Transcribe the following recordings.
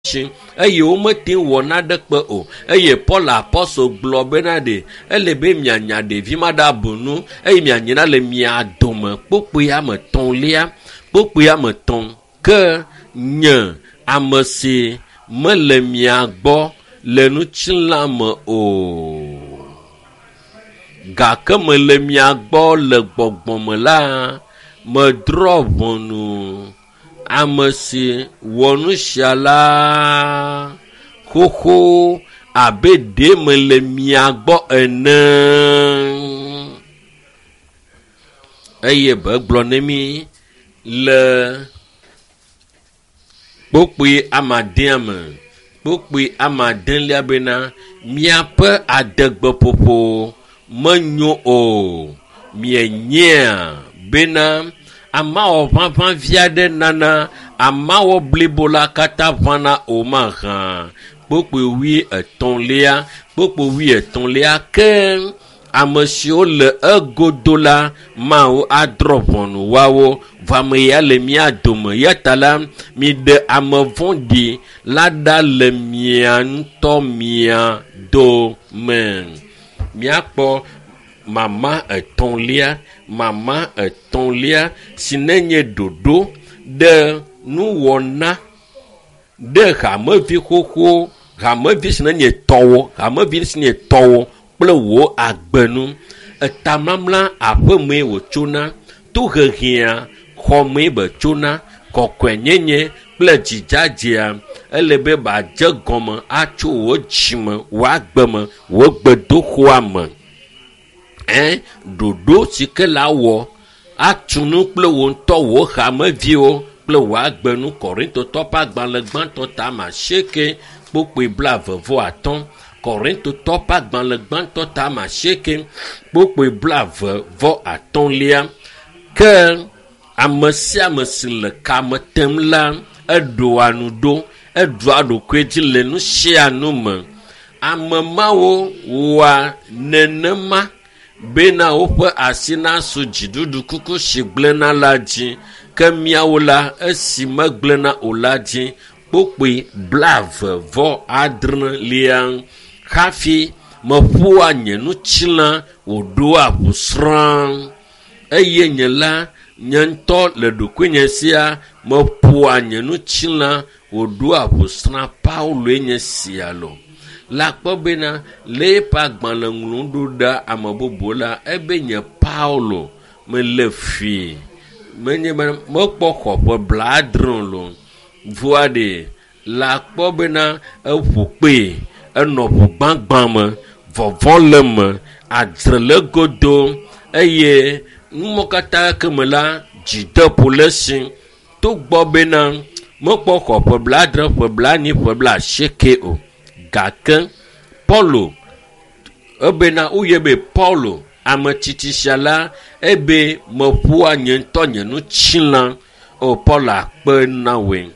eye wo mete wɔ nade kpe o eye Paul apostle gblɔ bena de ele be mianya ɖevi ma ɖe abunu eye mianyina le mia dome kpokpoe ame tɔ̃lia kpokpoe ame tɔ̃ ke nye ame si mele mia gbɔ le nutsila me o gake mele mia gbɔ le gbɔgbɔme la medrɔ ʋɔnu ame si wɔ nu sia la xoxo abe ɖe mele mia gbɔ ene eye be gblɔ ne mi le kpokpoe amadea me kpokpoe amadelia bena miaƒe adegbeƒoƒo menyo o mienye bena amawo ʋaʋã vi aɖe nana amawo blibo la katã ʋãna o mahã kpokpoe 13 kpokpoe 13 ke ame siwo le egodo la mawo adrɔ ʋɔnu wawo vameya le mia dome ya ta la mi ɖe ame vɔ̃ɖi la ɖa le mia ŋutɔ mia dome miakpɔ mama 13 si nenye ɖoɖo ɖe nuwɔna ɖe hamevi xoxo hamevi si nenye tɔwo hamevi si nenye tɔwo kple wo agbenu etamamla aƒeme wòtsona to hehia xɔme be tsona kɔkɔenyenye kple dzidzadzea ele be badze gɔme atso wo dzime wo agbeme wo gbedoxɔa me ɖoɖo si ke la wɔ atunu kple wo ŋutɔ wo hameviwo kple wo agbenu Korintotɔ ƒe agbalẽ gbãtɔ tama 7 kpokpoe 25 Korintotɔ ƒe agbalẽ gbãtɔ tama 7 kpokpoe 25 ke ame sia ame si le kame tem la eɖoa nu ɖo eɖoa ɖokui dzi le nu sia nu me ame mawo wɔa nenema bena woƒe asi nasu dziɖuɖu kuku si gblẽna la dzi ke miawo la esi megblẽna o la dzi kpokpoe 27 hafi meƒoa nye nutsila wòɖo aʋu srɔ̃ eye nye la nye ŋutɔ le ɖokuinye sia meƒoa nye nutsila wòɖo aʋu srɔ̃ Pauloe nye sia lo la kpɔ bena le eƒe agbalẽ ŋlɔɖo ɖe ame bubu la ebe nye Paulo mele fi menye be mekpɔ xɔ ƒe 70 lo vua ɖe la kpɔ bena eƒo kpe enɔ ʋu gbãgbã me vɔvɔ le me adzre le godo eye numɔ katã ke me la dzideƒo le si to gbɔ bena mekpɔ xɔ ƒe 70 ƒe 80 ƒe 90 o gake Paulo ebena uye be Paulo ame tsitsi sia la ebe meƒoa nye ŋutɔ nye nutsila o Paulo akpe na we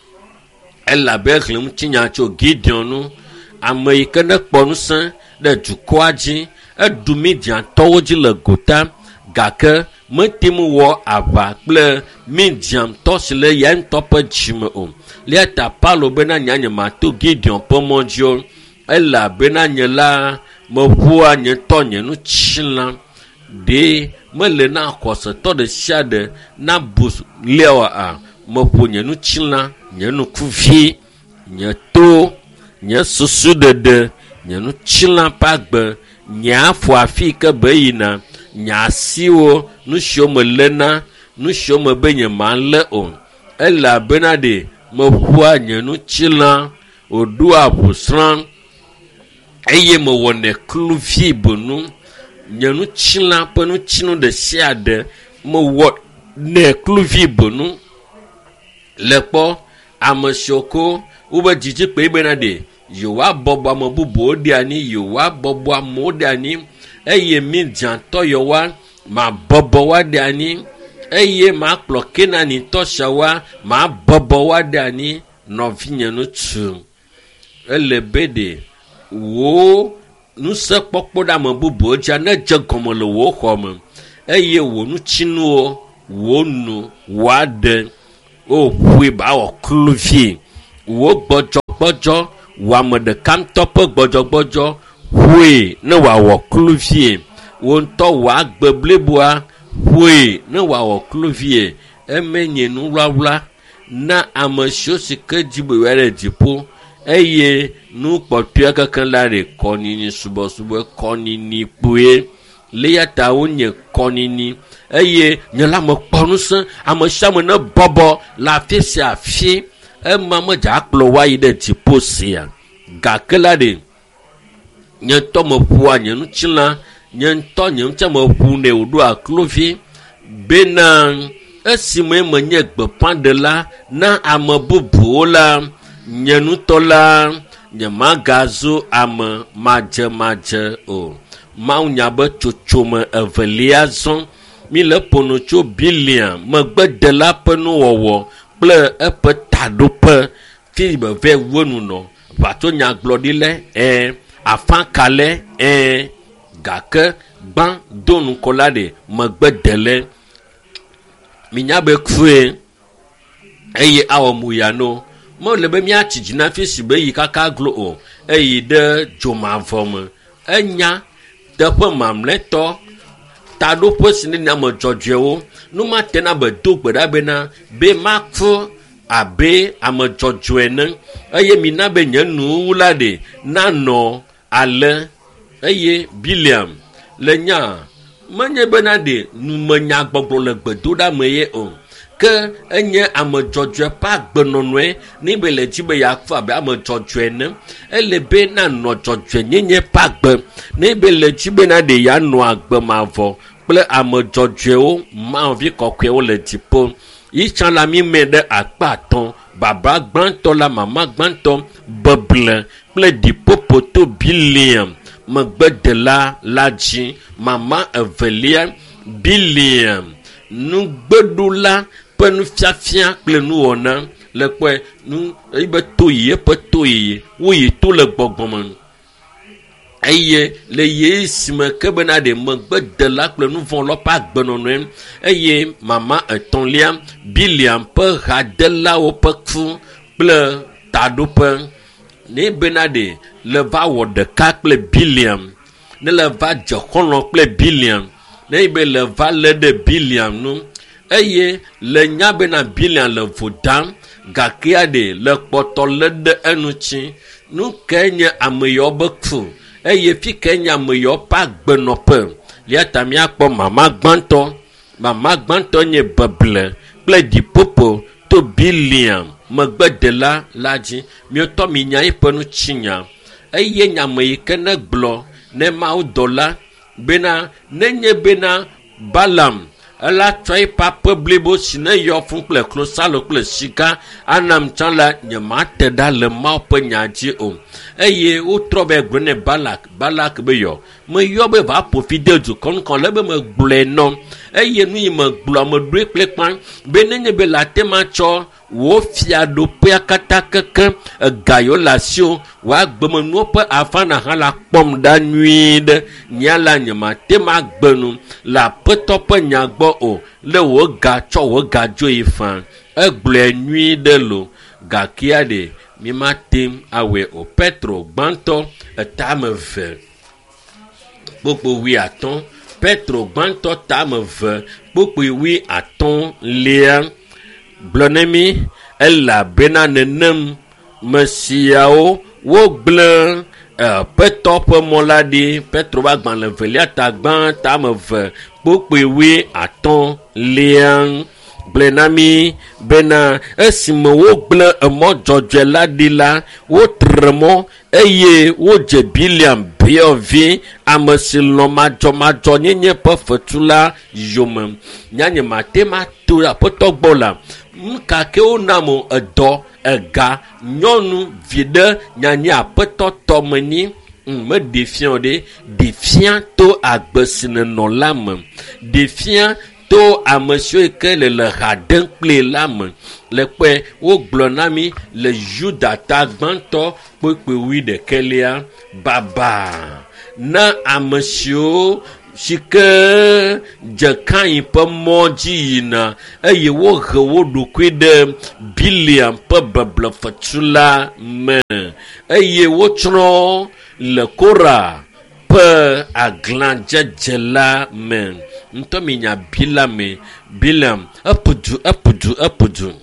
elabe hlem tsinya tso Gideon nu ame yi ke ne kpɔ ŋusẽ ɖe dukɔa dzi eɖu Midiantɔwo dzi le gota gake metem wɔ aʋa kple Midiantɔ si le ya ŋutɔ ƒe dzime o lia ta Paulo bena nye mato Gideon ƒe mɔ dzi o elabena nye la meƒoa nye tɔ nye nutsila ɖe mele na xɔsetɔ ɖe sia ɖe na bu liawa a meƒo nye nutsila nye nukuvi nye to nye susu ɖeɖe nye nutsila ƒe agbe nye afɔ afi ke be yina nye asiwo nu siwo melena nu siwo me be nye malé o elabena ɖe meƒoa nye nutsila wòɖo aʋu srɔ̃ eye mewɔ ne kluvi bonu nye nutsila ƒe nutsinu ɖe sia ɖe mewɔ ne kluvi bonu le kpɔ ame siwo ko wobe dzidzi kpe bena ɖe yewoa bɔbɔ ame bubuwo ɖe anyi yewoa bɔbɔ amewo ɖe anyi eye Midiantɔ yewoa ma bɔbɔ wa ɖe anyi eye ma kplɔ Kenanitɔ siawoa ma bɔbɔ wa ɖe anyi nɔvinye ŋutsu ele be ɖe wo nusekpɔkpɔ ɖe ame bubuwo dzi ne dze gɔme le wo xɔ me eye wo nutsinuwo wo nu wo aɖe o ƒoe ba wɔ kluvi wo gbɔdzɔ gbɔdzɔgbɔdzɔ wɔame ɖeka ŋutɔ ƒe gbɔdzɔgbɔdzɔ hoe ne wòawɔ kluvie wo ŋutɔ wòagbe bliboa hoe ne wòawɔ kluvie emenye nuwlawla na ame siwo si ke dzi be wòaɖe dziƒo eye nu kpɔtɔe kekeŋ la ɖe kɔnini subɔsubɔ kɔnini kpoe leya ta wonye kɔnini eye nye la me kpɔ ŋusẽ ame sia ame ne bɔbɔ le afi sia afi ema medza akplɔ woayi ɖe dziƒo sia gake la ɖe nye ŋutɔ meƒoa nye ŋutilã nye ŋutɔ nye ŋutɔ meƒu nɛ wòɖo aklovi bena esime menye gbeƒãɖela na ame bubuwo la nye ŋutɔ la nye magazo ame madze o mawu nya be tsotsome evelia zɔn mi le ƒono tso bilia megbedela ƒe nuwɔwɔ kple eƒe taɖoƒe fi beve wonu nɔ ʋatso nyagblɔɖi lɛ afãka lɛ gake gbã do nukɔ la ɖe megbedele minya be kue eye awɔ muyano mele be miatsi dzi na fi si be yi kaka glo o eyi ɖe dzomavɔ me enya teƒe mamlɛtɔ taɖoƒe si ne ame dzɔdzɔewo nu matena be do gbe ɖa bena be maku abe ame dzɔdzɔe ne eye mina be nye nuwu la ɖe nanɔ ale eye Biliam le nya menye bena ɖe numenya gbɔgblɔ le gbedoɖa me ye o ke enye ame dzɔdzɔe ƒe agbenɔnɔe ne be le dzi be yakfɔ abe ame dzɔdzɔe ne ele be nanɔ dzɔdzɔe nyenye ƒe agbe ne be le dzi bena ɖe yanɔ agbe mavɔ kple ame dzɔdzɔewo mavi kɔkɔewo le dziƒo yi tsã la mi me ɖe akpa atɔ̃ baba gbãtɔ la mama gbãtɔ beble kple dipopo to Biliam megbedela la dzi mama evelia Biliam nugbeɖula ƒe nufiafia kple nuwɔna le kpɔe nu ebe to yi eƒe to yi woyi to le gbɔgbɔme eye le ye si me ke bena ɖe megbedela kple nuvɔlɔ ƒe agbenɔnɔe eye mama etɔ̃lia Biliam ƒe hadelawo ƒe ku kple taɖoƒe ne bena ɖe le va wɔ ɖeka kple Biliam ne le va dze xɔlɔ̃ kple Biliam ne be le va lé ɖe Biliam nu eye le nya bena Biliam le vodam gakea ɖe le kpɔtɔ lé ɖe enutsi nu ke nye ame yawo be ku eye fi ke nye ame yawo ƒe agbenɔƒe lia ta miakpɔ mama gbãtɔ nye beble kple dipopo to Biliam megbedela la dzi miotɔ mi nya yiƒe nutsinya eye nyame yi ke ne gblɔ ne mawu dɔla bena nenye bena Balaam ela tsɔ yi ƒe aƒe blibo si ne yɔ fún kple klosalo kple sika anam tsã la nye mate ɖa le mawu ƒe nya dzi o eye wotrɔ be gblɔ ne Balak be yɔ meyɔ be va ƒo fi de dukɔ ŋkɔ le be megblɔe nɔ eye nu yi megblɔ meɖoe kple kpã be nenye be la te ma tsɔ wo fiaɖoƒea katã keke ega yiwo le asiwo woagbemenuwo ƒe afana hã la kpɔm ɖa nyuie ɖe nya la nye mate ma gbenu le aƒetɔ ƒe nya gbɔ o le wo ga tsɔ wo ga dzo yi fã egblɔe nyuie ɖe lo gakea ɖe mi ma tem awɔe o Petro gbãtɔ etame ve kpokpo 15 Petro gbãtɔ tame ve kpokpo 15 lia gblɔ ne mi elabena nenem mesiawo wogblẽ Petro ƒe mɔ la ɖi Petro ƒe agbalẽ velia tagbã tame ve kpokpo 15 lia gblẽ na mi bena esime wogblẽ emɔ dzɔdzɔe la ɖi la wotre mɔ eye wodze Biliam biɔvi ame si lɔ madzɔmadzɔ nyenye ƒe fetu la yome nyanye mate ma to aƒetɔ gbɔ la nukakewo nam edɔ ega nyɔnu viɖe nyanye aƒetɔ tɔme ni meɖe fia o ɖe ɖe fia to agbe si nenɔ la me ɖe fia to ame siwo ke le ha ɖem kple la me le kpe wogblɔ na mi le Yuda ta gbãtɔ kpekpe 11 baba na ame siwo si ke dzekan ƒe mɔ dzi yina eye wohe wo ɖokui ɖe Biliam ƒe beblefetula me eye wotsrɔ̃ le Kora ƒe aglãdzedze la me. Ŋutɔ mi nya Biliam epudu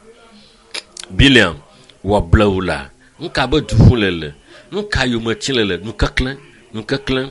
Biliam wɔ blewu la nuka be du ƒu le nuka yome tsi le nu keklẽ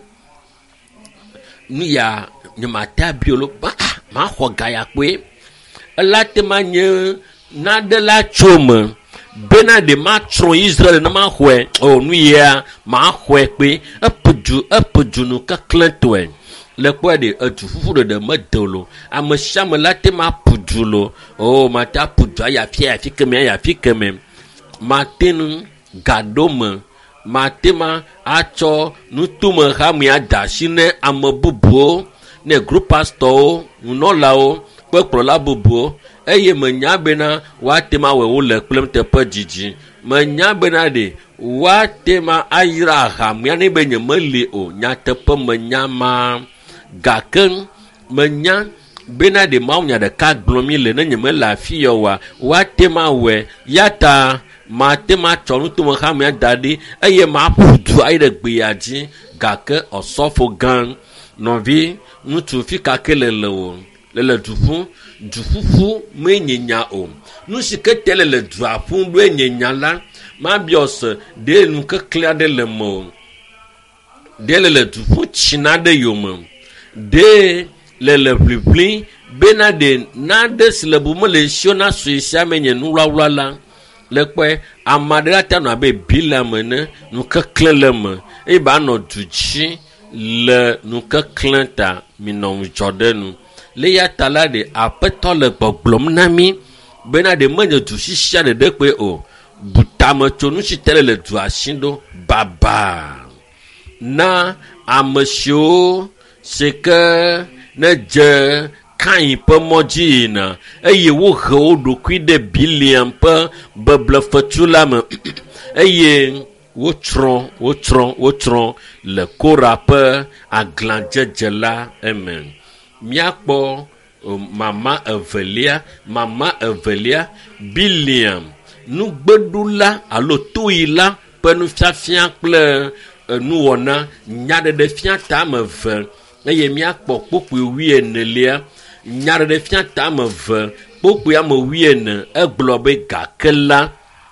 nu ya nyemata biolo ma xɔ ga ya kpe ela te ma nye nade la tso me bena de ma trɔ Israel na ma xɔe o nu ya ma xɔe kpe epudu nu keklẽ tɔe le kpɔe de edu ƒuƒu ɖeɖe me de lo ame sia me la te ma pudu lo o ma ta pudu afi keme ma te nu gaɖo me ma te ma atsɔ nutume xame ada asi ne ame bubuwo ne group pastorwo nunɔlawo kple kplɔla bubuwo eye menya bena woate ma wɔ wo le kplem teƒe dzidzi menya bena de woate ma ayra hamea ne be nye meli o nyateƒe menya ma gake menya bena de mawu nya ɖeka gblɔm mi le ne nye mele afi ya woate ma wɔe yata ma te ma tsɔ nutume xamea da ɖi eye ma ƒudu ayi ɖe gbea dzi gake ɔsɔfo gã nɔvi ŋutsuvi kake le wo le duƒuƒu me nyenya o nu si ke te le dua ƒu ɖo nyenya la ma biɔse de nu keklẽ aɖe le me o de le duƒu tsina ɖe yome de le ʋliʋli bena de naɖe si le bume le sio na sue sia me nye nuwlawla la le kpe amade ata no abe Biliam ene nu keklẽ le me eye ba nɔ du dzi le nu keklẽ ta mi nɔ ŋudzɔ ɖe nu le ya ta la de aƒetɔ le gbɔgblɔm na mi bena de menye du sisia ɖeɖe kpe o butame tso nu si te le dua si ɖo baba na ame siwo si ke ne dze Kain ƒe mɔ dzi yina eye wohe wo ɖokui ɖe Biliam ƒe beblefetula me eye wotsrɔ̃ le Kora ƒe aglãdzedze la eme. Míakpɔ mama evelia Biliam nugbeɖula alo toyila ƒe nufiafia kple nuwɔna nyaɖeɖe fia ta ame eve eye míakpɔ kpokpui 14 nyaɖeɖe fia ta ame eve kpokpui ame 14 egblɔ be gake la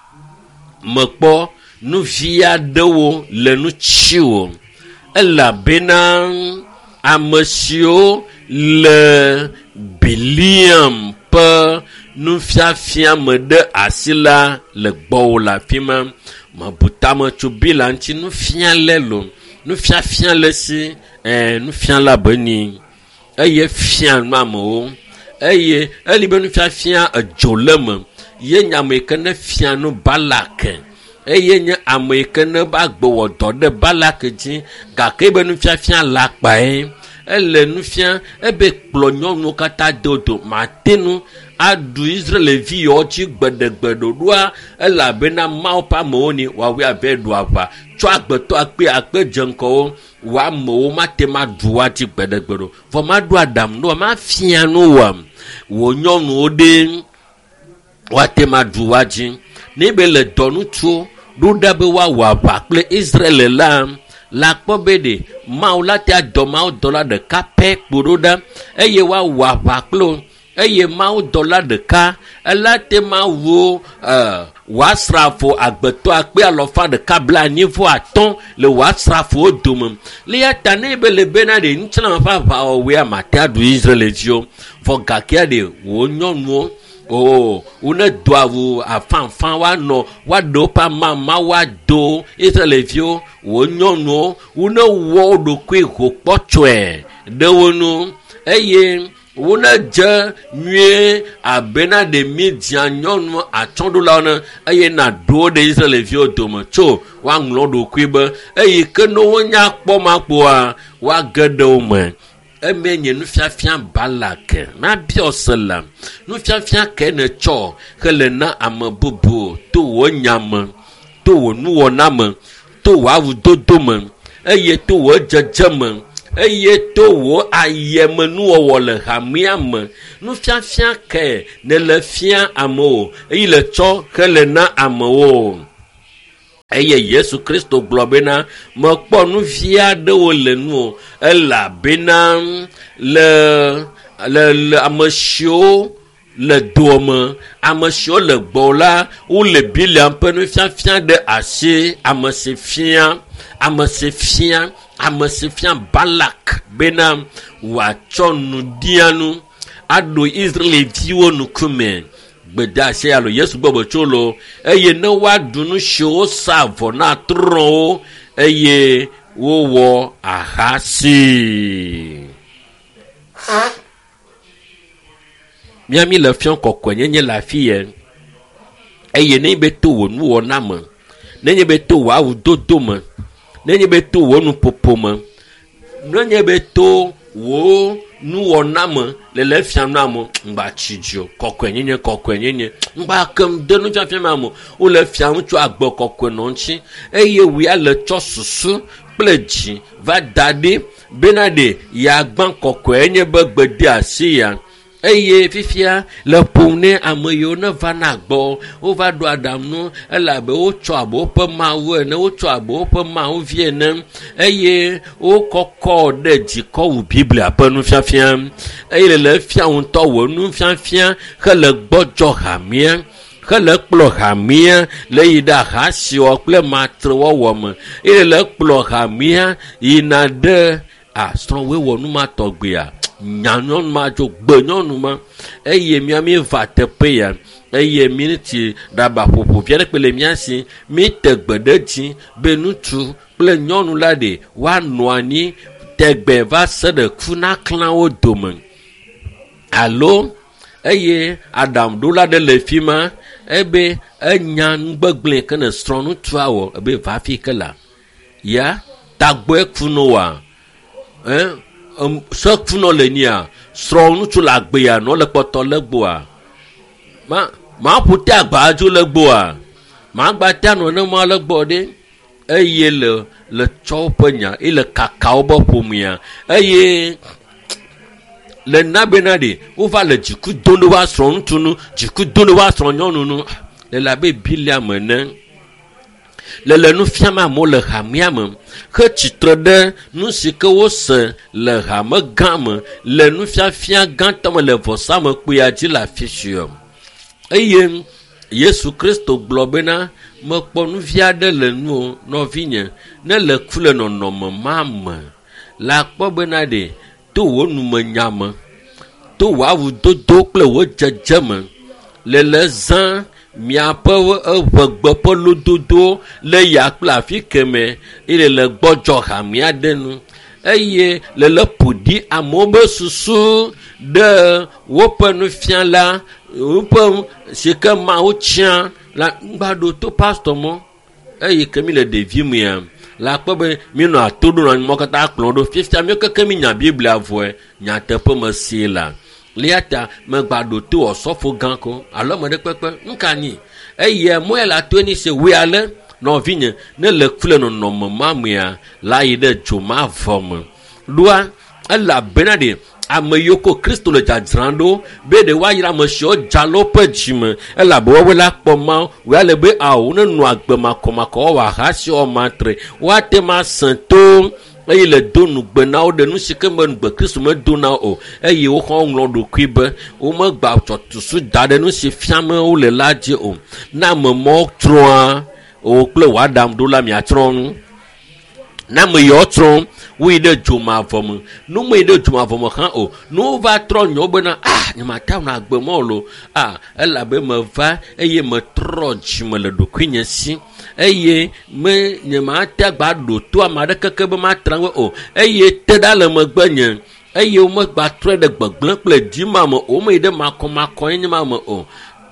mekpɔ nuvi aɖewo le nu tsi wo elabena ame siwo le Biliam ƒe nufiafia me ɖe asi la le gbɔwo le afi ma mebutame tso Bila ŋuti nufia le lo nufiafia le si nufia la beni eye fia nu amewo eye eli be nufiafia edzo le me ye nyame ke ne fia nu Balak eye nye ame ke ne ba gbowɔ dɔ ɖe Balak dzi gake be nufiafia la kpae ele nufia ebe kplɔ nyɔnuwo katã dodo matenu aɖu Israelvi yawo dzi gbeɖegbeɖoɖoa elabena Mawu ƒe amewo ni woawoe abe ɖu aʋa tsɔ agbetɔ akpe dze ŋkɔwo wo amewo mate ma ɖu woa dzi gbeɖegbeɖo vɔ ma ɖu Adam no ma fia nu wɔm wo nyɔnuwo ɖe woate ma ɖu woa dzi ne be le dɔnutsuwo ɖo ɖa be woawɔ aʋa kple Israel la kpɔ be de Mawu la te adɔ Mawu dɔla ɖeka pɛ kpo ɖo ɖa eye woawɔ aʋa kplo eye Mawu dɔla ɖeka ela te ma wo woasrafo agbetɔ akpe 185 le woasrafowo dome le ya ta ne be le bena de ŋutsrã ƒe aʋawɔwɔe mate aɖu Israel dziwo vɔ gakea de wo nyɔnuwo wone do awu afanfan woanɔ woaɖe woƒe amama woado Israelviwo wo nyɔnuwo wone wɔ ɖokui ho kpɔtsɔe ɖe wo nu eye wone dze nyuie abena de míedzia nyɔnu atsɔɖolawo ne eye na ɖowo ɖe Israelviwo dome tso woaŋlɔ ɖokui be eye ke ne wonya kpɔ ma kpoa woage ɖe wo me eme nye nufiafia Balak na biose la nufiafia ke ne tsɔ hele na ame bubu to wo nyame to wo nuwɔna me to wo awudodo me eye to wo dzedze me eye to wo ayemenu wo le hamia me nu fiafia ke ne le fia amo e le cho ke le na amo eye Yesu Kristo globena mo kpo nu fia de wo le nu ela bena le amashio le dome amashio le gbola ou le bilan pe nu fiafia de assez amasefia balak bena wa chonu dianu ado Israel viwo nu kume gbeda se alo Yesu bobo cholo eye na wa dunu sho savo na tro eye wo ahasi miami le fion kokwenye nye la fie eye ne beto wo nu wo na me nenye beto wa udodo me nenye beto wo nu popo me nenye beto wo nu wo na me le fiam na mo ngba chijo kokwenye ngba kem de nu fiam ma mo o le fiam tu agbo kokwen no nchi eye wi ale cho susu pleji va dade benade ya gban kokwenye begbede asia eye fifia le pone ameyo ne va na gbo o va do adam no elabe o cho abo pe mawo ne o cho abo pe mawo vie ne eye o kokko de jiko u bible apanu fiafia eye le fia on to wo nu fiafia ke le gbojo hamia ke le kplo hamia le ida hasi o ple matre wo me eye le kplo hamia ina de strong we wo nu ma togbea nyanyon ma jo gbenyon ma eye miami va tepe ya eye miniti daba popo viere pele miasi mi tegbedeji benutu ple nyonu lade wa noani tegbe va se de kuna clan o domain allo eye adam dola de le fima ebe enyan gbegble kana strong tuawo ebe va fi kala ya tagbe kunowa sakfuno le nia strong tu la gbe ya no le poto le gboa ma puti agba ju le gboa ma gba tanu ne ma le gbode eye le chopenya ile kakao bo pomia eye le nabenade o va le jiku dondo wa strong tunu jiku dondo wa strong nyonu le la be biliam ne le nu fiama mo le hamiam que titre de nous si que wo se le hame gam le nu fiafia gantam le vosam kuya di la fissure eye Yesu Kristo globena me kpo nu via de le nu no vigne ne le kule no no mam la kpo benade to wo nu manyam to wa wu dodo ple wo jejem le zan mia pewe gbegbe lododo le yakpla fikeme ile le gbojo hamia denu eye le pudi amobe susu de wopenu fian la wopem sike ma o tian la gbado to pastor mo eye kemi le devi mia la kpobe mi no atodo no mo kata klodo 50 mi kemi nya bible avoe nya tepe mo sila liata me gbado to osofo ganko alo mo de pepe nkani eye mo la to ni se we ale no vigne ne le kule no no mamia la ide juma vom lua ala benade ameyoko Kristo le jajrando be de wa yira mo sho jalope jime ela bo we la poma we ale be a wona nu agbema komako wa ha si o matre wa te ma santo eye le donu gbena o de nu sike me gbe Kristo me dona o eye o ko nlo do kwibe o me gba totusu dade nu si fiame o le laje o na me mo troa o ple wa dam do la mi atron na me yo tron we de juma vom no me de juma vom han o no va tron yo bena ni mata na gbe mo lo ela be me va eye me troj me le do kwinya si eye me ni mata gba do to amade keke be ma tran o eye te da le me gbenye eye o me gba tre de gbegblem ple di ma mo o me de makoma ni ma mo o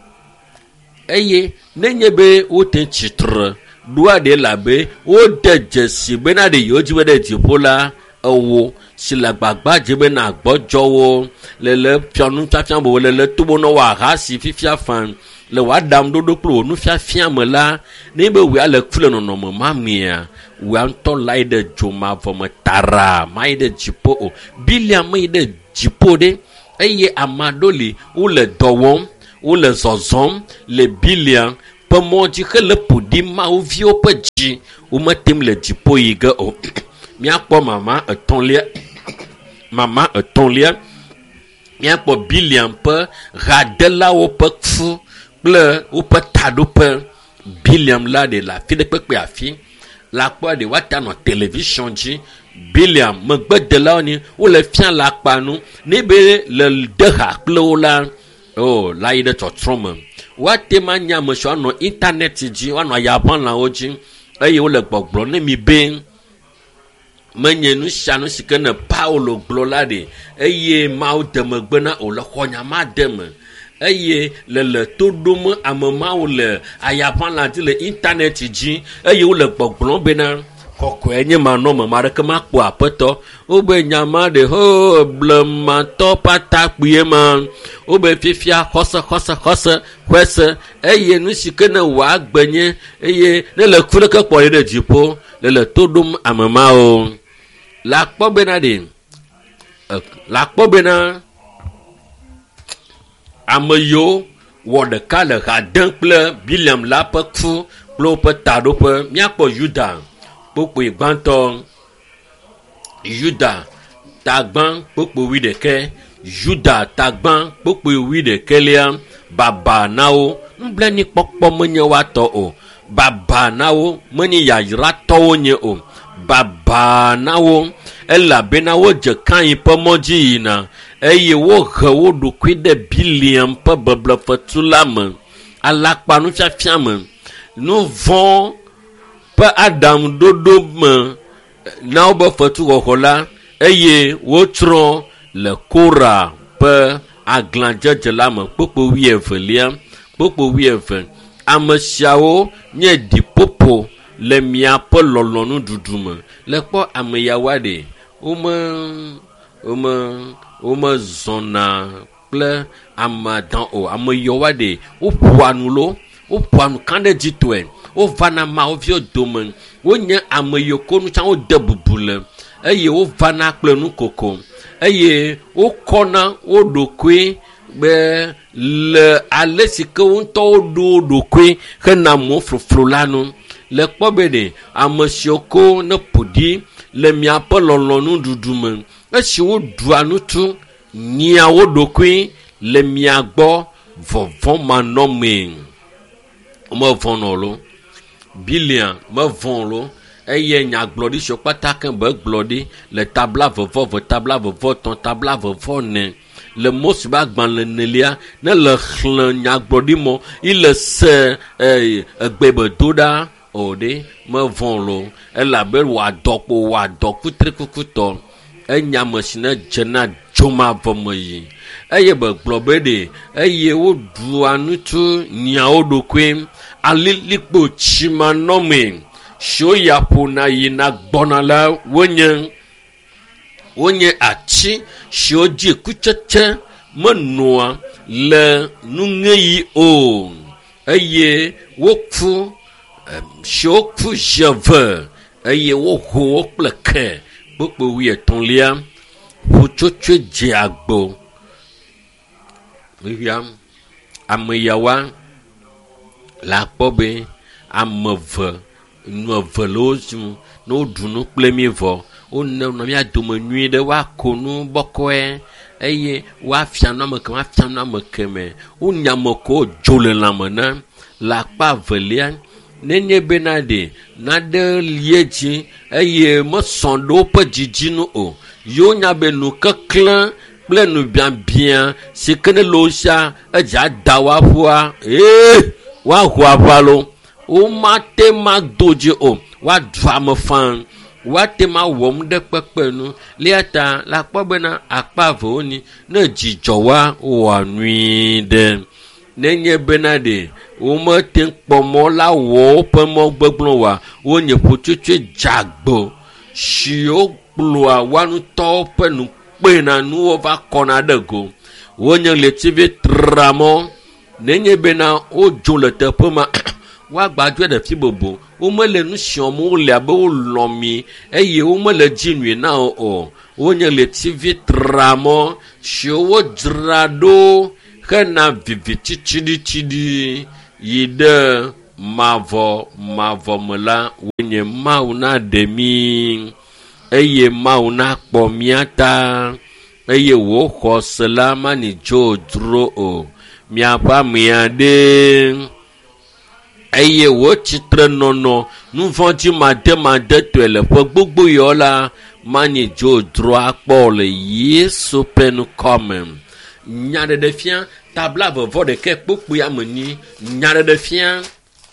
eye nenye be o ten chitre dua de labe o de jesi bena de yoji be de dipola owo sila gbagba je be na gbojowo lele pionu tafian bo lele tubo no wa ha si fifia fan le wa dam dodo kplo nu fia me la ne be we ale kule no me mamia we anto lai de joma vom tara mai de jipo o bilia mai de jipo de eye amadoli ou le dowom ou le zozom le bilia pe moji ke le podi ma o vi o pe ji o matem le jipo yiga o mi akpo mama etonlia mi akpo bilia pe radela o pe fu ble ou pe tado pe biliam la de la fi de pepe afi la kwa de wata no television ji biliam me gbede la ni ou le fian la pa nu ni be le de ha klo la oh la ide to trauma wate manya mo so no internet ji wa no ya ban la oji eye o le gbogbo ni mi be menye nu shanu sikene paulo glolade eye ma o de me gbena o le khonya ma de me eye le todom amama o le ayapan la ti le internet ji eye o le gbogbo bena koko enye ma no ma re ma po apeto o be nyama de ho blema to pata kpie ma o be fifia khosa kwese eye nu sikene wa gbenye eye le kule ke po de jipo le todom amama o la kpo bena de la kpo bena ameyo wo de ka le ha den kple biliam la pe fu klo pe tado pe miakpo juda popo igbanto juda tagban popo wi de ke juda tagban popo wi de kelia baba nawo mble ni popo menye wa to o baba nawo meni ya yira to nye o baba nawo ela benawo je kan yi pe moji na eye wo he wo do kwide billion pe bebla fatulame alakpa nu fiafiame nu von pe adam dodo me na obo fatu hola eye wo tron le kora pe aglanjeje lame popo wi evelia popo wi even amesiawo nye dipopo le mia pe lolonu dudume le po ameyawade Oma zona ple amadan o ameyowade o puanulo o puanu kande jitwe o vana ma o vio domen o nye ameyoko nu chan o debubule eye o vana ple nu koko eye o kona o dokwe be le alesike o nto o dokwe kena mo frofro lanu le kpobede amesioko ne podi le miape lolonu dudume esi wo duanu tu nia wo dokwi le miagbo vovon manome mo vonolo bilian mo vonlo eye nya glodi so pataka be glodi le tabla vovo ton tabla vovo ne le mos ba gban le nelia ne le khlan nya glodi mo il se gbebe doda ode mo vonlo ela be wa dokpo kutrikukuto enya machine jena joma vomoyi eye be globede eye wo du anutu nya odokwe alilikpo chima nome sho yapo na yina gbonala wonye achi sho ji kucheche monua le nungeyi o eye wokfu sho ku jeve eye wo ho pleke popo wi etonlia fuchocho je agbo wiam ameyawa la pobe ameve no velozu no dunu plemivo o no mi adomo nui de wa konu bokoe eye wa fiana me keme o nyamoko jole lamana la pa velia nenye benade na de lieji eye mo sondo pe jijinu o yo nya be nu kaklan ple nu bien sikene losia eja dawa fua wa hua valo o mate magdoje o wa drama fan wa te ma wom de pepe nu liata la pobena akpavo ni na jijowa wa nuide nenye benade o mo tin pomo la wo pomo gbegbon wa wo nye potutu jagbo shio plua wanu to penu pe na nu ova kona dego wo nye le tv tramo nenye bena o dzo le teƒe ma wa gbadze de fi bobo o me le nu siom o le abe o lɔmi eye o me le dzi nyui na o nye le TV tramo si o dzra ɖo hena vivi titidi yi ɖe mavɔ me la wonye mawu na ɖe mi eye mawu na kpɔ mía ta eye wo xɔse la mani dzo dzro o miaƒe amea ɖe eye wo tsitre nɔnɔ nuvɔdzi made tɔe le ƒe gbogbo yɔ la mani dzo dzro akpɔ le Yesu ƒe nukɔme. Nyaɖeɖe fia tabla vevɔ ɖeke kpokpoe amenyi nyaɖeɖe fia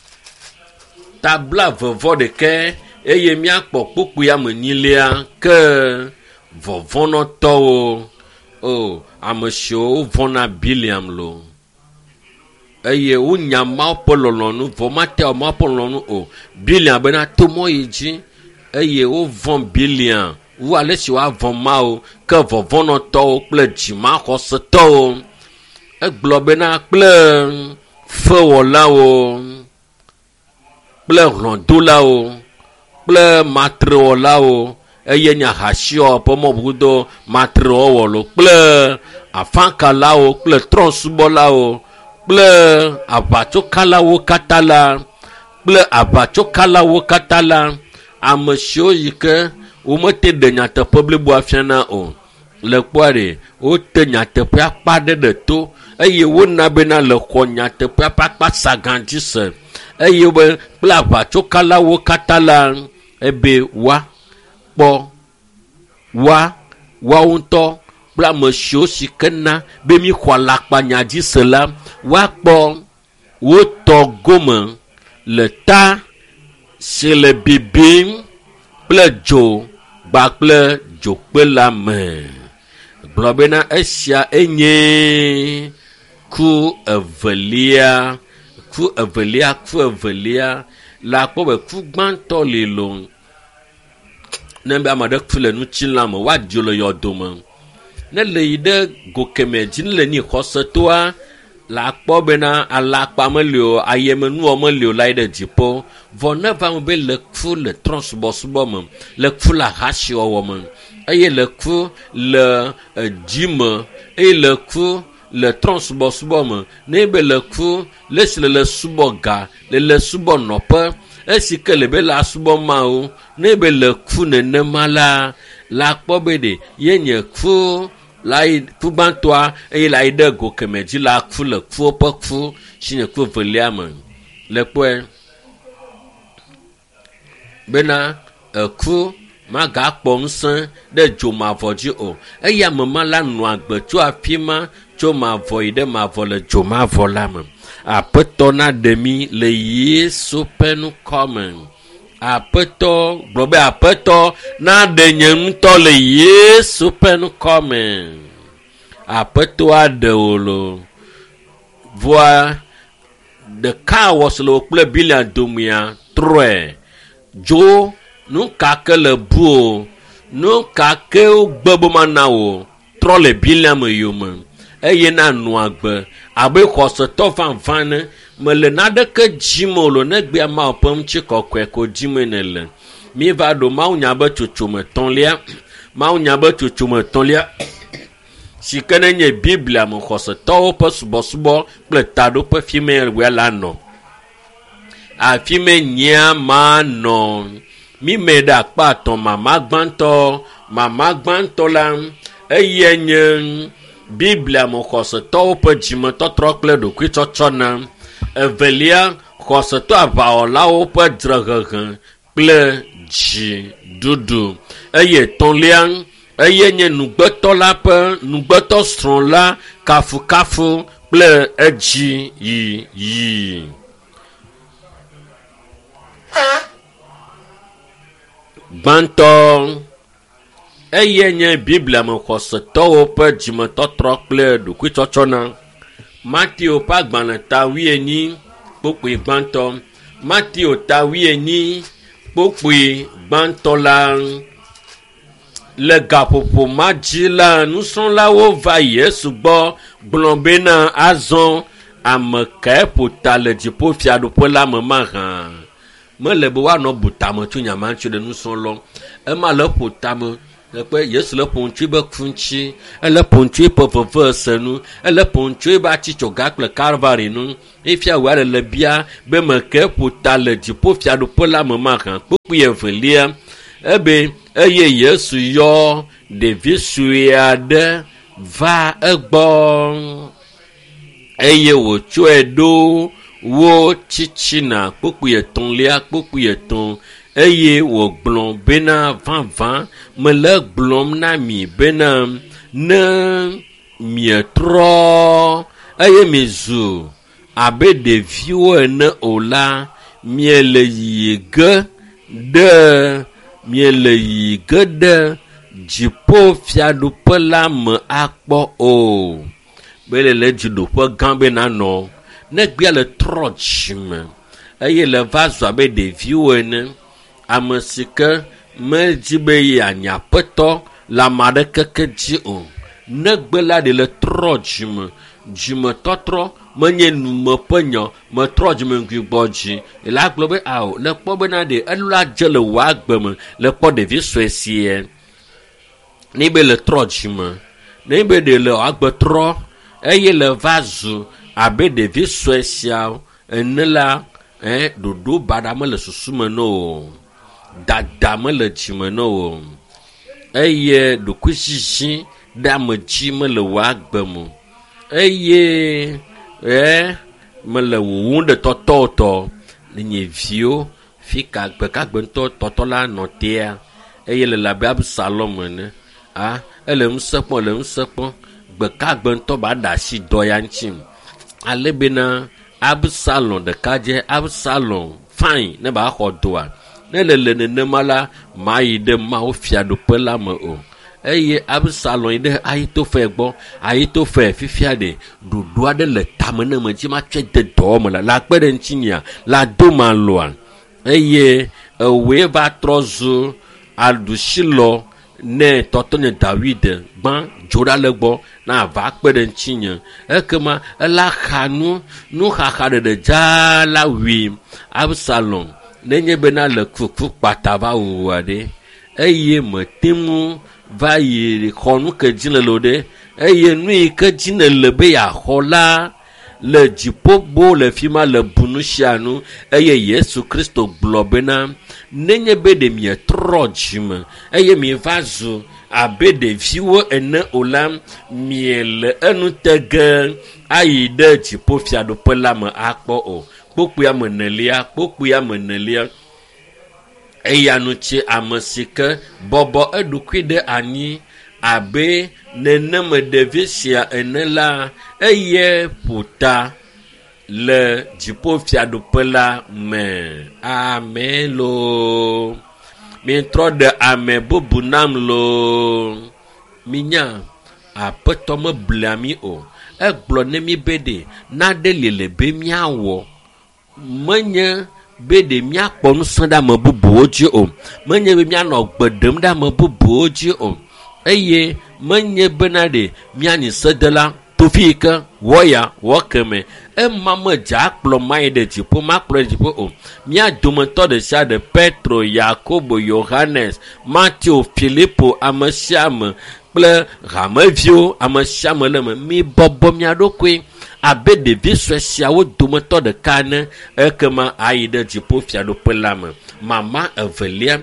tabla vevɔ ɖeke eye miakpɔ kpokpoe amenyilia ke vɔvɔnɔtɔwo o ame siwo vɔna Biliam lo eye wonya mawo ƒe lɔlɔnu vɔ mate mawo ƒe lɔlɔnu o Biliam bena to mɔ yi dzi eye wovɔn Biliam wu ale si woavɔn mawo ke vɔvɔnɔtɔwo kple dzimaxɔsetɔwo egblɔ bena kple fewɔlawo kple hlɔdolawo kple matrewɔlawo eye nye hasiɔ ƒe mɔbudo matrewɔwɔ lo kple afankalawo kple trɔ̃subɔlawo kple aʋatsokalawo katã la ame siwo yi ke womete ɖe nyateƒe blibo afiana o le kpɔa ɖe wote nyateƒe akpa ɖe to eye wona bena le xɔ nyateƒe ƒe akpa sagã dzi se eye wobe kple aʋatsokalawo katã la ebe woawo ŋutɔ kple ame siwo si ke na be mi xɔ alakpa nya dzi se la woakpɔ wotɔ gome le ta si le bibim kple dzo kpakple dzokpe la me. Gblɔ bena esia enye ku evelia la kpɔ be ku gbãtɔ li lo ne be ame aɖe ku le nutsilã me woadio le yɔdo me ne le yi ɖe gokeme dzi ne le ni xɔsetoa la kpɔ bena alakpa meli o ayemenuwɔ meli o la yi ɖe dziƒo vɔ ne va me be le ku le trɔ̃subɔsubɔ me le ku le ahasiwɔwɔ me eye le ku le dzime eye le ku le trɔ̃subɔsubɔ me ne be le ku le si le subɔ ga le subɔ nɔƒe esi ke le be la subɔ mawo ne be le ku nenema la kpɔ be ɖe ye nye ku la yi ku gbãtɔa eye la yi ɖe go keme dzi la ku le kuwo ƒe ku si nye ku velia me le kpɔe bena eku magakpɔ ŋusẽ ɖe dzomavɔ dzi o eye ame ma la nɔ agbe tso afi ma tso mavɔ yi ɖe mavɔ le dzomavɔ la me. Aƒetɔ na ɖe mi le Yesu ƒe nukɔme. Aƒetɔ gblɔ be aƒetɔ na ɖe nye ŋutɔ le Yesu ƒe nukɔme. Aƒetɔ aɖewo lo vɔa ɖeka wɔ se le wo kple Biliam domea trɔe dzo nu kake le bu o nu kakewo gbe be mana wo trɔ le Biliam yome eye na nu agbe abe xɔsetɔ vanvan ne mele naɖeke dzim o lo negbea mawo ƒe ŋuti kɔkɔe ko dzim ne le mi va ɖo mawunya be tsotsome si ke ne nye Biblia me xɔsetɔwo ƒe subɔsubɔ kple taɖoƒe fi me wea la nɔ afi me nyea ma nɔ mi me ɖe akpa atɔ mama gbãtɔ la eye nye Biblia me xɔsetɔwo ƒe dzimetɔtrɔ kple ɖokuitsɔtsɔ na evelia xɔsetɔ aʋawɔlawo ƒe dzrehehe kple dziɖuɖu eye tɔ̃lia eye nye nugbetɔ la ƒe nugbetɔ srɔ̃ la kafukafu kple edzi yiyi. Gbãtɔ eye nye Biblia me xɔsetɔwo ƒe dzimetɔtrɔ kple ɖokuitsɔtsɔ na Mateo ƒe agbalẽ ta 18 kpokpoe gbãtɔ Mateo ta 18 kpokpoe gbãtɔ la le gaƒoƒo ma dzi la nusrɔ̃lawo va Yesu gbɔ gblɔ bena azɔ ame kae ƒo ta le dziƒofiaɖuƒe la me mahã mele be woanɔ butame tso nyamatso ɖe nusrɔ̃lɔ ema le ƒo tame ekpe Yesu le ƒo ŋutsu be ƒuntsi ele ƒo ŋutsu ƒe veve senu ele ƒo ŋutsu be atsitsoga kple Calvary nu efia wo le bia be me ke ƒo ta le dziƒofiaɖuƒe la me mahã kpokpui evelia ebe eye Yesu yɔ ɖevi sue aɖe va egbɔ eye wòtsɔe ɖo wo tsitsina kpokpui etɔ̃lia kpokpui etɔ̃ eye wògblɔ bena vavã mele gblɔm na mi bena ne mietrɔ eye mizu abe ɖeviwo ene o la miele yi ge ɖe dziƒofiaɖuƒe la me akpɔ o bele le dziɖuƒe gã be nanɔ negbia le trɔ dzime eye le va zu abe ɖeviwo ene ame si ke medzi be yeanya aƒetɔ le ame aɖeke ke dzi o negbe la ɖe le trɔ dzimetɔtrɔ menye nume ƒe nya metrɔ dzimengui gbɔ dzi la gblɔ be ao le kpɔ bena ɖe elu la dze le wòa agbe me le kpɔ ɖevi sue sie ne be le trɔ dzime ne be ɖe le agbe trɔ eye le va zu abe ɖevi sue sia ene la ɖoɖo baɖa me le susu me no o dada me le dzime no o eye ɖokuizizi ɖe ame dzi me le wòa agbe me eye mele wòwum ɖe tɔtɔtɔ le nye viwo fi ka gbekagbentɔ tɔtɔ la nɔtea eye le labe Absalom ene ele ŋusẽ kpɔm gbekagbentɔ ba ɖe asi dɔ ya ŋuti ale bena Absalom ɖeka dze Absalom fine ne ba xɔ doa ne le nenema la ma yi ɖe mawo fiaɖuƒe la me o eye Absalom yi ɖe Ahitofel gbɔ Ahitofel fifia ɖe ɖoɖo aɖe le tame ne me dzi ma tsɔe de dɔ me la kpe ɖe ŋutinia la do ma loa eye ewoe va trɔ zu aɖusilɔ ne tɔtɔnye David gbã dzo ɖa le gbɔ na va kpe ɖe ŋutinye ekema ela xa nuxaxa ɖeɖe dzaa la wi Absalom nenye bena le kuku kpata va wòa ɖe eye mete ŋu va yi xɔ nu ke dzi le lo ɖe eye nu yi ke dzi ne le be yaxɔ la le dziƒogbo le fi ma le bunu sia nu eye Yesu Kristo gblɔ bena nenye be ɖe mietrɔ dzime eye mi va zu abe ɖeviwo ene o la miele enu te ge ayi ɖe dziƒofiaɖuƒe la me akpɔ o kpokpui amenelia eya nu tsi ame si ke bɔbɔ eɖokui ɖe anyi abe neneme ɖevi sia ene la eye ƒota le dziƒofiaɖuƒe la me amen lo mitrɔ ɖe ame bubu nam lo minya aƒetɔ meblia mi o egblɔ ne mi be ɖe naɖe le be miawɔ menye be ɖe miakpɔ ŋusẽ ɖe ame bubuwo dzi o menye be mianɔ gbe ɖem ɖe ame bubuwo dzi o eye menye bena ɖe mianyi sedela tofi ke wɔya wɔkeme ema medza kplɔ mai ɖe dziƒo ma kplɔ ɖe dziƒo o mia dometɔ ɖe sia ɖe Petro Yakobo Yohanes Matthew Filipo ame sia ame kple hameviwo ame sia ame le me mi bɔbɔ mia ɖokui abe ɖevi sue siawo dometɔ ɖeka ne ekema ayi ɖe dziƒofiaɖuƒe la me mama evelia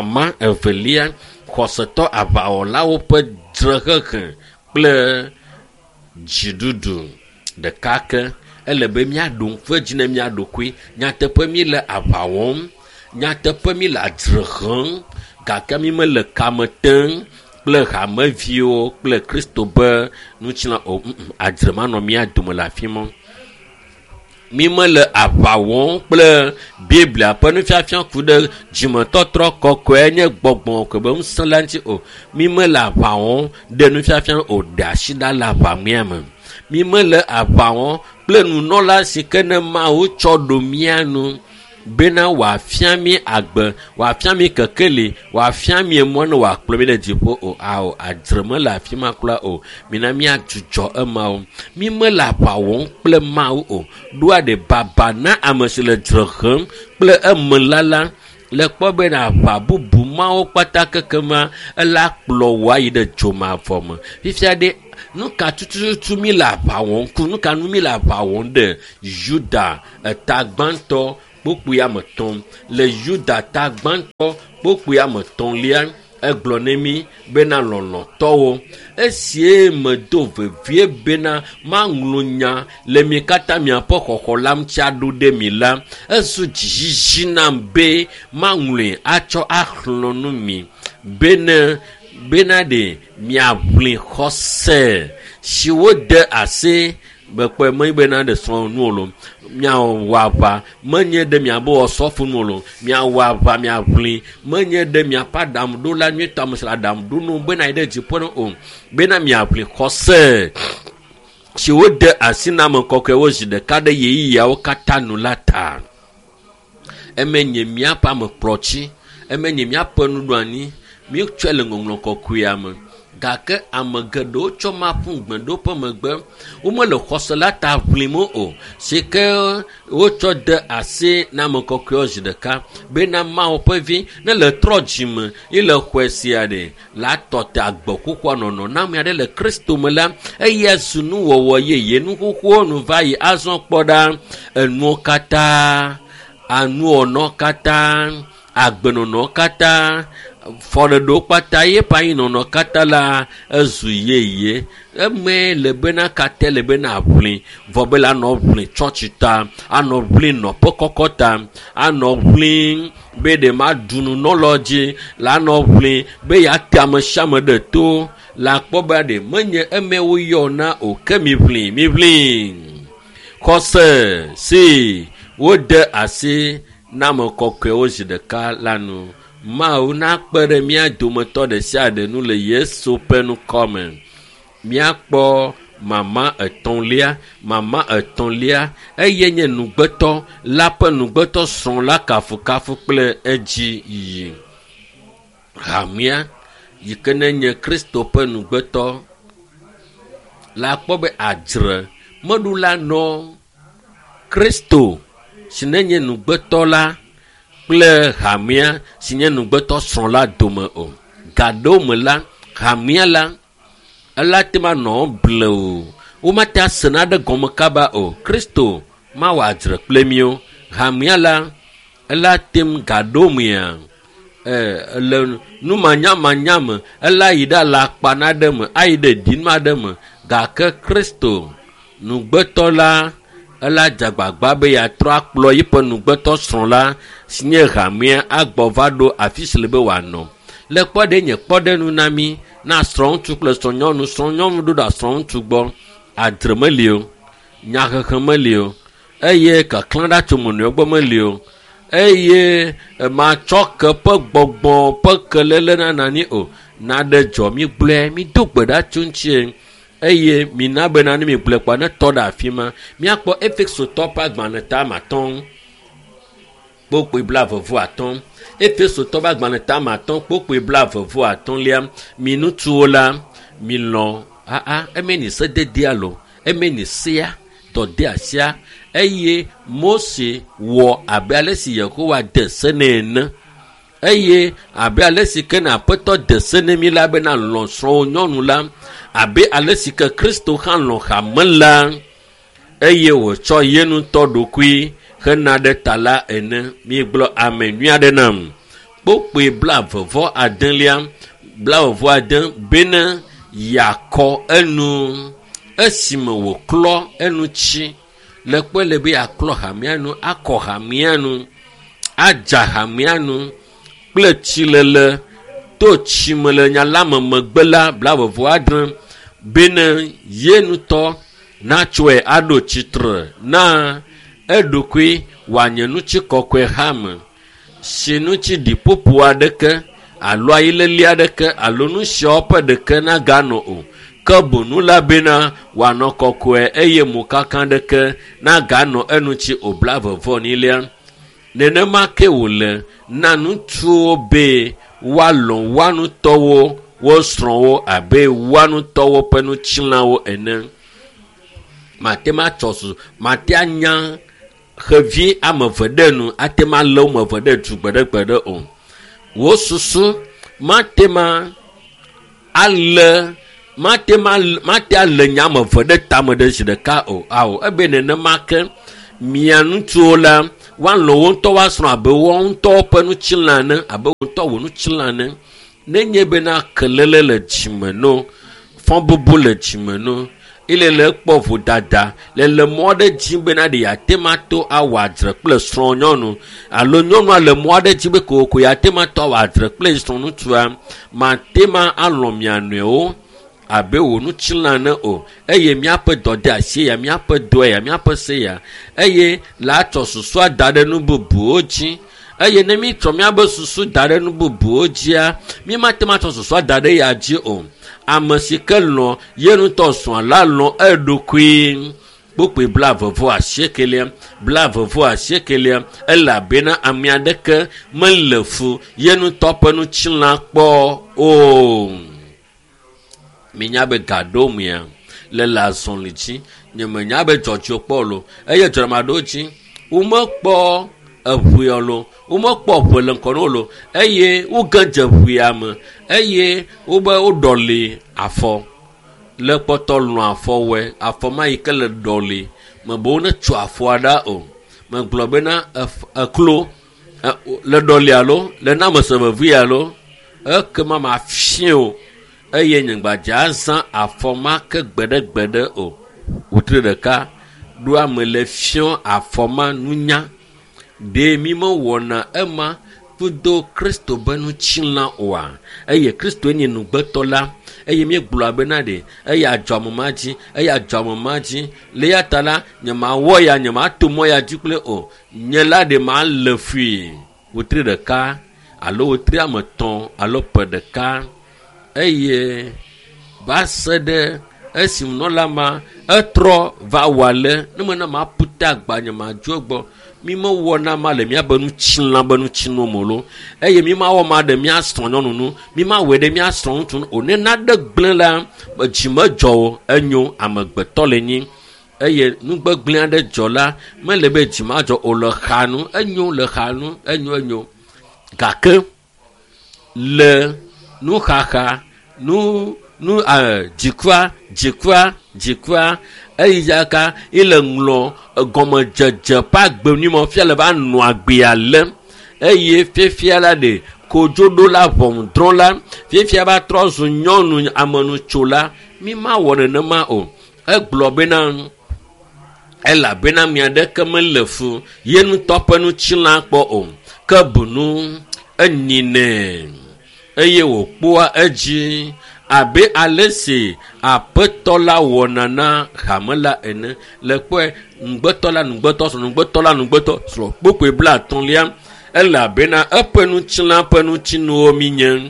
xɔsetɔ aʋawɔlawo ƒe dzrehehe kple dziɖuɖu ɖeka ke ele be miaɖo ŋuƒe dzi ne mia ɖokui nyateƒe mi le aʋa wɔm nyateƒe mi le adzre hem gake mi me le kame tem kple hameviwo kple Kristo be nutsila o adzre manɔ mia dome le afi ma mi me le aʋa wɔm kple Biblia ƒe nufiafia ku ɖe dzimetɔtrɔ kɔkɔe nye gbɔgbɔ ke be ŋusẽ la ŋuti o mi me le aʋa wɔm ɖe nufiafia o ɖe asi ɖa le aʋa mia me mi me le aʋa wɔm kple nunɔla si ke ne Mawu tsɔ ɖo mia nu bena wa fiami agbe wa fiami kekele wa fiami mono wa kplomi de dipo o ao adreme la fima kula o minami ajujo emao mi me la pa won kple mau o doa de baba na amesele drogem kple emelala le kpɔ be na va bubu mawo kpata kekema ela kplɔ wa yi ɖe dzoma vɔ me fifia de nuka tututu mi la va wɔn ku nuka nu mi la va wɔn ɖe Yuda eta gbãtɔ kpokpo ya me tɔn le Yuda ta gbãtɔ kpokpo ya me tɔn lia egblɔ ne mi bena lɔlɔtɔwo esie me do vevie bena maŋlo nya le mi katã miaƒe xɔxɔ la ŋuti aɖo ɖe mi la ezu dzizizi nam be maŋloe atsɔ axlɔ nu mi bena de miaʋli xɔse si wode ase bekpe me bena de srɔ̃ nu lo miawɔ aʋa menye ɖe miabe wɔsɔfu nu lo miawɔ aʋa miaʋli menye ɖe miaƒe aɖaŋuɖola nyuitɔ amesra aɖaŋuɖonu bena yi ɖe dziƒo ne o bena miaʋli xɔse si wode asi na ame kɔkɔewo zi ɖeka ɖe yeyiyawo katã nu la ta emenye miaƒe amekplɔtsi emenye miaƒe nuɖuanyi míetsɔe le ŋɔŋlɔ kɔkɔea me gake ame geɖewo tsɔ maƒu gbeɖoƒe megbe womele xɔse la ta ʋlim o si ke wotsɔ de asi na ame kɔkɔewo zi ɖeka bena Mawu ƒe vi ne le trɔ dzime ye le xɔe sia ɖe la tɔte agbe xoxoa nɔnɔ na ame aɖe le Kristo me la eya zu nuwɔwɔ yeye nu xoxowo nu va yi azɔ kpɔ ɖa enuwo katã anuwɔnɔ katã agbenɔnɔ katã fɔɖeɖo kpata ye panyi nɔnɔ kata la ezu yeye eme le bena kate le bena aʋli vɔ be la nɔ ʋli tsɔtsi ta anɔ ʋli nɔƒe kɔkɔ ta anɔ ʋli be ɖe ma dunu nɔlɔ dzi la anɔ ʋli be ya te ame sia ame ɖe to la kpɔ be ɖe menye eme wo yɔ na o ke mi ʋli xɔse si wode asi na ame kɔkɔewo zi ɖeka la nu Mawu nakpe ɖe mía dometɔ ɖe sia ɖe nu le Yesu ƒe nukɔme míakpɔ mama etɔ̃lia eye nye nugbetɔ la ƒe nugbetɔ srɔ̃ la kafukafu kple edzi yi hamia yi ke ne nye Kristo ƒe nugbetɔ la kpɔ be adzre meɖu la nɔ Kristo si ne nye nugbetɔ la kple hamia si nye nugbetɔ srɔ̃ la dome o gaɖo me la hamia la ela tema nɔ ble o womate asena ɖe gɔme kaba o Kristo mawɔ adzre kple mi o hamia la ela tem gaɖo mea le numanyamanya me ela yi ɖe le akpa na ɖe me ayi ɖe dinu aɖe me gake Kristo nugbetɔ la ela dzagbagba be yeatrɔ akplɔ yiƒe nugbetɔ srɔ̃ la si nye hamia agbɔ va ɖo afi si le be wòanɔ le kpɔ ɖe nye kpɔ ɖe nu na mi na srɔ̃ŋutsu kple srɔ̃nyɔnu ɖo ɖa srɔ̃ŋutsu gbɔ adzre meli o nyahehe meli o eye keklẽ ɖa tso mɔnɔewo gbɔ meli o eye matsɔ ke ƒe gbɔgbɔ ƒe kelele na nani o na ɖe dzɔ mi gblɔe mi do gbe ɖa tso ŋutie eye mina bena ne mi gblɔe kpa ne tɔ ɖe afi ma míakpɔ Efesotɔ ƒe agbalẽ ta matɔ̃ kpokpoe 25 Efesotɔ ƒe agbalẽ ta matɔ̃ kpokpoe 25 lia mi ŋutsuwo la mi lɔ eme ni sedede alo eme ni sea tɔde asia eye Mose wɔ abe ale si Yehowa de se nɛ ene eye abe ale si ke na aƒetɔ de se nɛ mi la bena lɔ srɔ̃wo nyɔnu la abe ale si ke Kristo hã lɔ hame la eye wòtsɔ ye ŋutɔ ɖokui hena ɖe ta la ene mi gblɔ ame nyui aɖe nam kpokpoe 26 bena yakɔ enu esime wòklɔ enu tsi le kpe le be aklɔ hamia nu akɔ hamia nu adza hamia nu kple tsilele to tsime le nya la me megbe la 27 bena ye ŋutɔ natsɔe aɖo tsitre na eɖokui wòanye nutsi kɔkɔe hame si nutsi ɖiƒoƒo aɖeke alo ayileli aɖeke alo nusiawo ƒe ɖeke naganɔ o ke bonu la bena wòanɔ kɔkɔe eye mokaka ɖeke naganɔ enutsi o 24 nenema ke wole na ŋutsuwo be woalɔ woanu tɔwo wo srɔ̃wo abe woanu tɔwo ƒe nutsilawo ene. Mate ma tsɔ mate anya xevi ame eve ɖe nu ate ma lé wo eve ɖe du gbeɖegbeɖe o. Wo susu mate ma ale mate ale nya ame eve ɖe tame ɖe zi ɖeka o. Awo ebe nenema ke mia ŋutsuwo la woalɔ wo ŋutɔ woasrɔ̃ abe wo ŋutɔ ƒe nutsila ne abe wo ŋutɔ wo nutsila ne. Nenye bena kelele le dzime no, fɔbubu le dzime no, ile le kpɔ vodada le mɔ ɖe dzi bena ɖe yate ma to awɔ adzre kple srɔ̃nyɔnu alo nyɔnua le mɔ ɖe dzi be kokoko yate ma to awɔ adzre kple srɔ̃ŋutsua, mate ma alɔ mia nɔewo abe wo nutsila ne o. Eye miaƒe dɔde asi ya, miaƒe dɔe ya, miaƒe se ya, eye la atsɔ susua da ɖe nu bubuwo dzi. Eye ne mi tsɔ miabe susu da ɖe nu bubuwo dzia, mi mate ma tsɔ susua da ɖe ya dzi o. Ame si ke lɔ ye ŋutɔ srɔ̃a la lɔ eɖokui. Kpokpe 29 elabena ame aɖeke mele fu ye ŋutɔ ƒe nutsila kpɔ o. Minya be gaɖomea le azɔli dzi nye menya be dzɔdzɔ kpɔ lo eye dzɔmaɖo dzi womekpɔ eʋuya lo, womekpɔ ʋu le ŋkɔ no lo eye woge dze ʋuya me eye woɖɔli afɔ le kpɔtɔ lɔ afɔwɔe afɔ ma yi ke le ɖɔli me bo ne tso afɔa ɖa o. Megblɔ bena eklo le ɖɔli alo le na mesevevi alo ekema ma fio eye nyegbadza zã afɔ ma ke gbeɖegbeɖe o. Wotri ɖeka ɖo ame le fio afɔ ma nunya de mi me wɔna ema kudo Kristo be nutsila oa. Eye Kristo nye nugbetɔ la eye mi gblɔ bena ɖe eye adzɔme ma dzi eye adzɔme ma dzi le ya ta la nye ma wɔ ya nye ma to mɔ ya dzi kple o nye la ɖe ma le fui. Wotri ɖeka alo wotri ame tɔ̃ alo ƒe ɖeka eye va se ɖe esi nɔla ma etrɔ va wale ne me na ma puta agbanye ma dzo gbɔ mi me wɔna ma le mia be nutsila be nutsinu molo eye mi ma wɔ ma ɖe mia srɔ̃ nyɔnunu mi ma wɔe ɖe mia srɔ̃ ŋutsu o ne na ɖe gblẽ la dzi me dzɔ enyo amegbetɔ le nyi eye nugbegblẽ aɖe dzɔ la mele be dzi ma dzɔ o le xanu enyo le xanu enyo gake le nuxaxa dzikua eyaka ile ŋlɔ gɔmedzedze ƒe agbenumɔ fia le va nɔ agbea le eye fifia la ɖe kodzoɖo la ʋɔnudrɔ̃ la fifia va trɔ zu nyɔnu amenutsola mi ma wɔ nenema o. Egblɔ bena elabena mi aɖeke mele fu ye ŋutɔ ƒe nutsila kpɔ o ke bunu enyinɛ eye wòkpɔa edzi abe ale si aƒetɔ la wɔna na hame la ene le kpɔe nugbetɔ srɔ̃ kpokpe 50 elabena eƒe nutsila ƒe nutsinuwo mi nye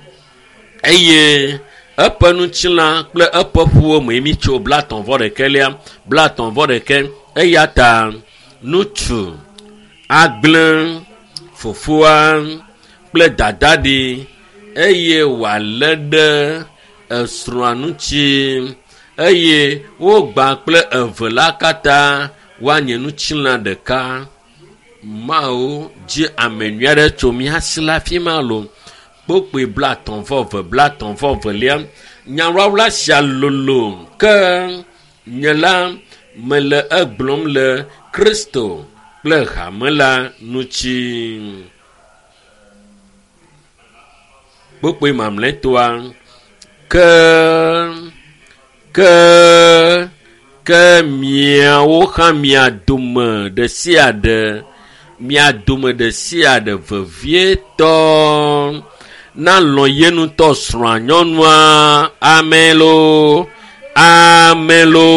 eye eƒe nutsila kple eƒe ƒuwo me mi tso 59 eya ta nutsu agblẽ fofoa kple dadaɖi eye wòalé ɖe esrɔ̃a ŋuti eye wogba kple eve la katã woanye nutsila ɖeka mawo dzi ame nyui aɖe tso míasi la fi ma lo kpokpe 59 nyaɖɔla sia lolo ke nye la mele egblɔm le Kristo kple hame la ŋuti. Kpokpe mamlɛtoa ke miawo hã mia dome ɖe sia ɖe vevietɔ na lɔ ye ŋutɔ srɔ̃a nyɔnua amelo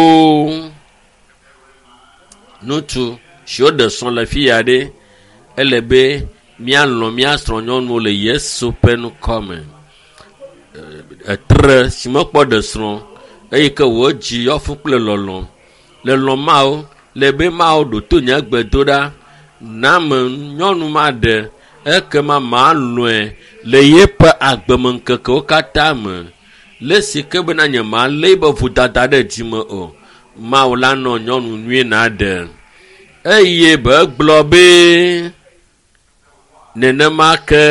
ŋutsu si woɖe srɔ̃ le fi ya ɖe ele be mialɔ mia srɔ̃ nyɔnuwo le Yesu ƒe nukɔme etre si mekpɔ ɖe srɔ̃ eye ke wò dzi yɔfu kple lɔlɔ le lɔ mawo le be mawo ɖo to nye gbedoɖa Nam nyɔnu ma ɖe ekema ma lɔe le yeƒe agbemeŋkekewo katã me le si ke bena nye ma lé be vodada ɖe dzime o Mawu la nɔ nyɔnu nyuie na ɖe eye be gblɔ be nenema ke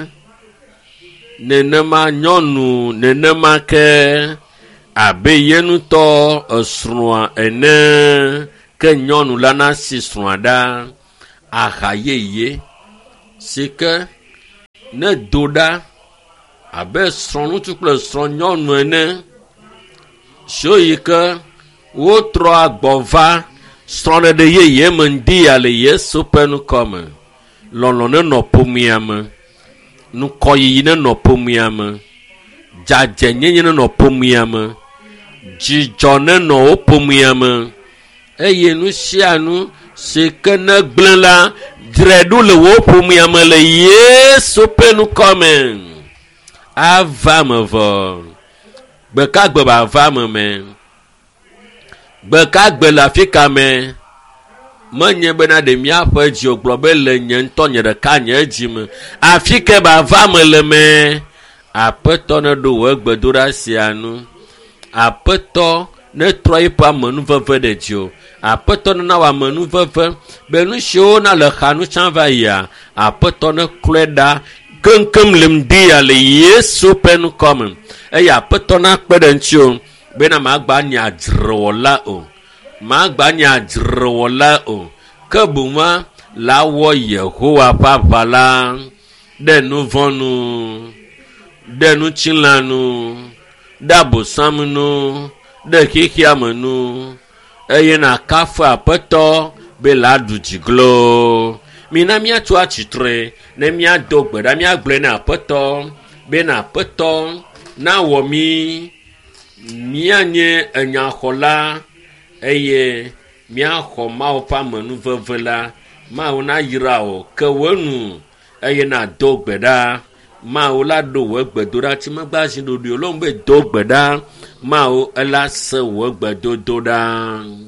nenema nyɔnu nenema ke abe yenutɔ esrɔ̃a ene ke nyɔnu la na si srɔ̃a ɖa aha yeye si ke ne do ɖa abe srɔ̃ŋutsu kple srɔ̃nyɔnu ene so yi ke wotrɔ agbɔ va srɔ̃ɖeɖe yeye me ŋdi ya le Yesu ƒe nukɔme lɔlɔ̃ ne nɔ ƒomea me nukɔyiyi ne nɔ ƒomea me dzadzenyenye ne nɔ ƒomea me dzidzɔ ne nɔ wo ƒomea me eye nu sia nu si ke ne gblẽ la dzre ɖo le wo ƒomea me le Yesu ƒe nukɔme ava me vɔ gbekagbe ba va me gbekagbe le afi ka me menye bena ɖe míaƒe dzi gblɔ be le nye ŋutɔ nye ɖeka nye dzi me afi ke ba va me le me aƒetɔ ne ɖo wo gbedoɖa sia nu aƒetɔ ne trɔ yiƒe amenuveve ɖe dzi o aƒetɔ ne na wɔ amenuveve be nu siwo na le xa nu tsã va yia aƒetɔ ne klɔe ɖa keŋkeŋ le ŋdi ya le Yesu ƒe nukɔme eye aƒetɔ na kpe ɖe ŋuti o bena magba nye adzrewɔla o magba nye adzrewɔla o ke boŋa la wɔ Yehowa ƒe aʋala ɖe nu vɔ̃ nu ɖe nutsila nu ɖe abosam nu ɖe xixia me nu eye nakafu aƒetɔ be la ɖu dziglo mina míatu atsitre ne míado gbe ɖa míagblɔe na aƒetɔ bena aƒetɔ na wɔ mí míanye enyaxɔla eye míaxɔ Mawu ƒe amenuveve la Mawu na yra o ke wenu eye na do gbe ɖa Mawu la ɖo wo gbedoɖa ti megba zi ɖoɖo lo be do gbe ɖa Mawu ela se wo gbedodo ɖa